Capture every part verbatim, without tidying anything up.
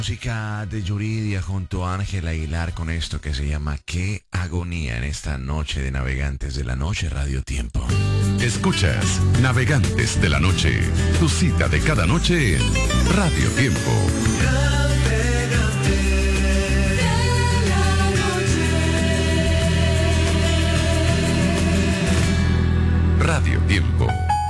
Música de Yuridia junto a Ángel Aguilar con esto que se llama Qué agonía en esta noche de Navegantes de la Noche Radio Tiempo. Escuchas Navegantes de la Noche, tu cita de cada noche en Radio Tiempo. Radio Tiempo.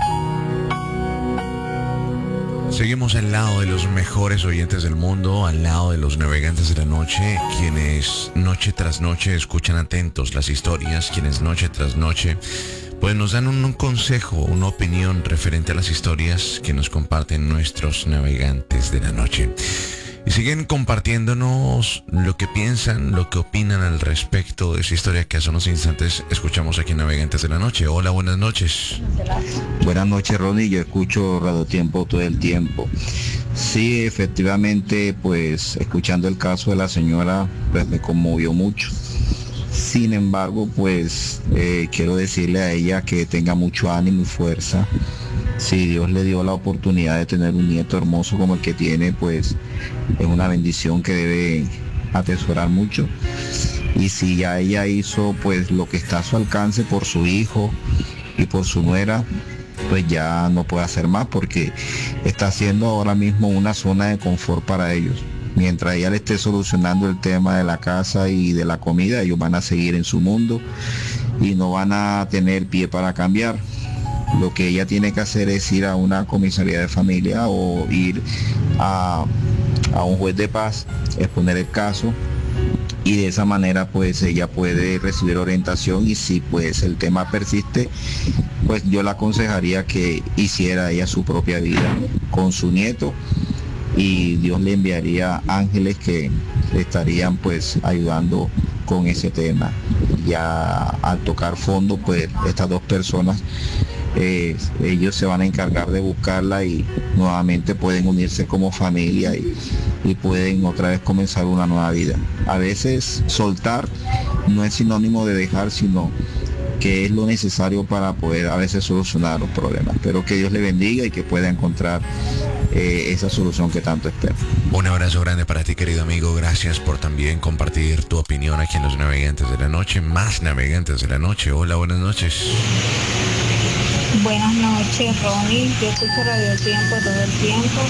Seguimos al lado de los mejores oyentes del mundo, al lado de los navegantes de la noche, quienes noche tras noche escuchan atentos las historias, quienes noche tras noche pues nos dan un, un consejo, una opinión referente a las historias que nos comparten nuestros navegantes de la noche. Y siguen compartiéndonos lo que piensan, lo que opinan al respecto de esa historia que hace unos instantes escuchamos aquí en Navegantes de la Noche. Hola, buenas noches. Buenas noches, Ronnie. Yo escucho Radio Tiempo todo el tiempo. Sí, efectivamente, pues escuchando el caso de la señora, pues me conmovió mucho. Sin embargo, pues eh, quiero decirle a ella que tenga mucho ánimo y fuerza. Si Dios le dio la oportunidad de tener un nieto hermoso como el que tiene, pues es una bendición que debe atesorar mucho. Y si ya ella hizo pues lo que está a su alcance por su hijo y por su nuera, pues ya no puede hacer más porque está haciendo ahora mismo una zona de confort para ellos. Mientras ella le esté solucionando el tema de la casa y de la comida, ellos van a seguir en su mundo y no van a tener pie para cambiar. Lo que ella tiene que hacer es ir a una comisaría de familia o ir a, a un juez de paz, exponer el caso y de esa manera pues ella puede recibir orientación y si pues el tema persiste, pues yo le aconsejaría que hiciera ella su propia vida con su nieto y Dios le enviaría ángeles que le estarían pues ayudando con ese tema. Ya al tocar fondo pues estas dos personas Eh, ellos se van a encargar de buscarla y nuevamente pueden unirse como familia y, y pueden otra vez comenzar una nueva vida. A veces soltar no es sinónimo de dejar, sino que es lo necesario para poder a veces solucionar los problemas. Pero que Dios le bendiga y que pueda encontrar eh, esa solución que tanto espera. Un abrazo grande para ti, querido amigo. Gracias por también compartir tu opinión aquí en los Navegantes de la Noche. Más Navegantes de la Noche. Hola, buenas noches. Buenas noches, Ronnie. Yo escucho Radio Tiempo todo el tiempo.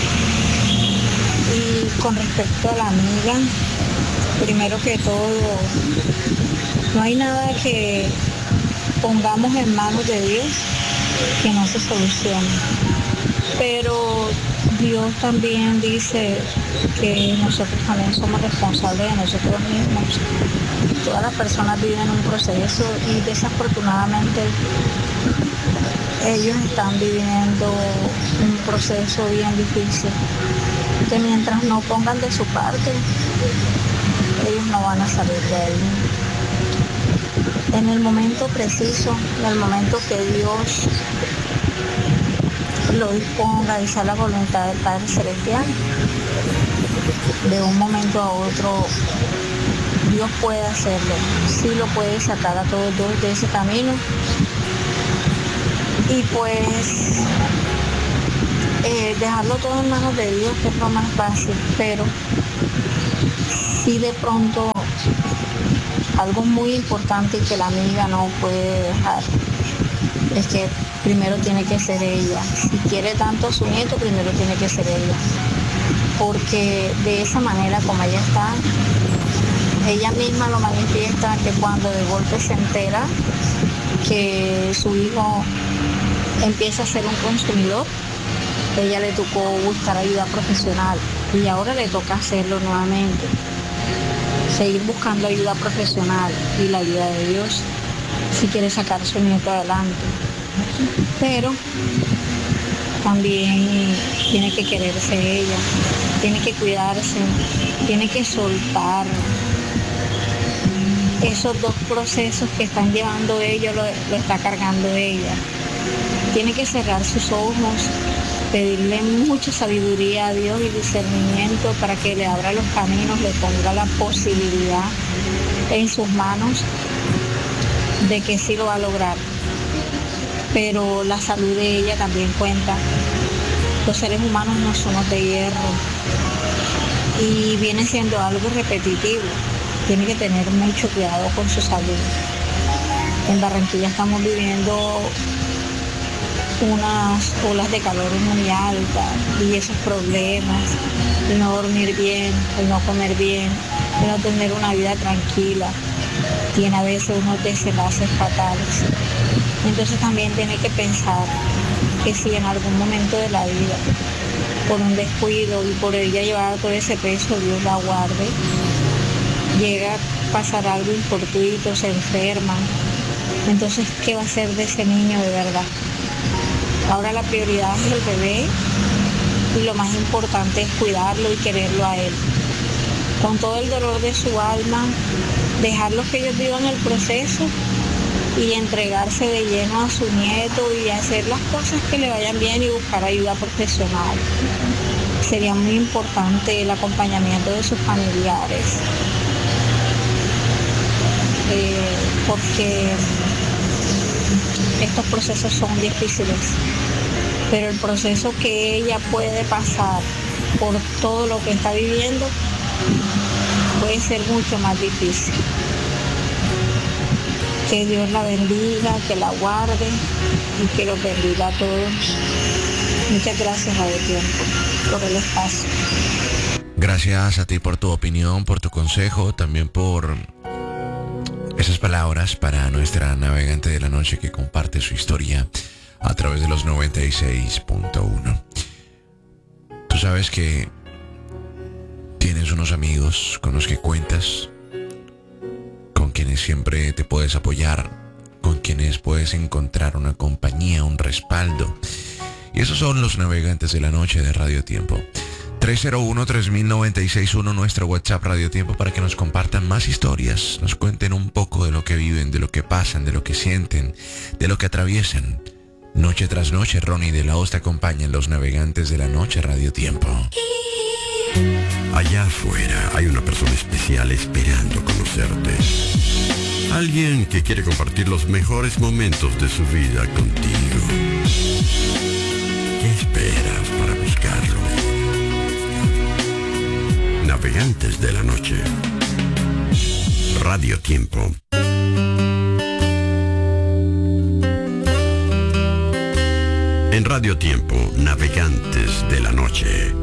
Y con respecto a la amiga, primero que todo, no hay nada que pongamos en manos de Dios que no se solucione. Pero Dios también dice que nosotros también somos responsables de nosotros mismos. Todas las personas viven un proceso y desafortunadamente ellos están viviendo un proceso bien difícil, que mientras no pongan de su parte, ellos no van a salir de ahí. En el momento preciso, en el momento que Dios lo disponga y sea la voluntad del Padre Celestial, de un momento a otro, Dios puede hacerlo, sí lo puede sacar a todos dos de ese camino. Y pues eh, dejarlo todo en manos de Dios, que es lo más fácil, pero sí de pronto algo muy importante que la amiga no puede dejar es que primero tiene que ser ella. Si quiere tanto a su nieto, primero tiene que ser ella, porque de esa manera como ella está, ella misma lo manifiesta, que cuando de golpe se entera que su hijo empieza a ser un consumidor, ella le tocó buscar ayuda profesional y ahora le toca hacerlo nuevamente, seguir buscando ayuda profesional y la ayuda de Dios si quiere sacar a su nieto adelante. Pero también tiene que quererse ella, tiene que cuidarse, tiene que soltar esos dos procesos que están llevando ellos, lo, lo está cargando ella. Tiene que cerrar sus ojos, pedirle mucha sabiduría a Dios y discernimiento para que le abra los caminos, le ponga la posibilidad en sus manos de que sí lo va a lograr. Pero la salud de ella también cuenta. Los seres humanos no somos de hierro. y viene siendo algo repetitivo. Tiene que tener mucho cuidado con su salud. En Barranquilla estamos viviendo unas olas de calor muy altas y esos problemas, el no dormir bien, el no comer bien, el no tener una vida tranquila, tiene a veces unos desenlaces fatales. Entonces también tiene que pensar que si en algún momento de la vida, por un descuido y por ella llevar todo ese peso, Dios la guarde, llega a pasar algo infortuito, se enferma, entonces ¿qué va a hacer de ese niño de verdad? Ahora la prioridad es el bebé y lo más importante es cuidarlo y quererlo a él. Con todo el dolor de su alma, dejarlos que ellos vivan el proceso y entregarse de lleno a su nieto y hacer las cosas que le vayan bien y buscar ayuda profesional. Sería muy importante el acompañamiento de sus familiares, eh, porque estos procesos son difíciles, pero el proceso que ella puede pasar por todo lo que está viviendo puede ser mucho más difícil. Que Dios la bendiga, que la guarde y que los bendiga a todos. Muchas gracias, Radio Tiempo, por el espacio. Gracias a ti por tu opinión, por tu consejo, también por esas palabras para nuestra navegante de la noche que comparte su historia a través de los noventa y seis punto uno. Tú sabes que tienes unos amigos con los que cuentas, con quienes siempre te puedes apoyar, con quienes puedes encontrar una compañía, un respaldo. Y esos son los navegantes de la noche de Radio Tiempo. tres cero uno, tres mil noventa y seis uno, nuestro WhatsApp Radio Tiempo, para que nos compartan más historias, nos cuenten un poco de lo que viven, de lo que pasan, de lo que sienten, de lo que atraviesan. Noche tras noche, Ronnie de la Hoz te acompaña en los navegantes de la noche Radio Tiempo. Allá afuera hay una persona especial esperando conocerte. Alguien que quiere compartir los mejores momentos de su vida contigo. ¿Qué esperas para buscarlo? Navegantes de la noche. Radio Tiempo. En Radio Tiempo, Navegantes de la noche.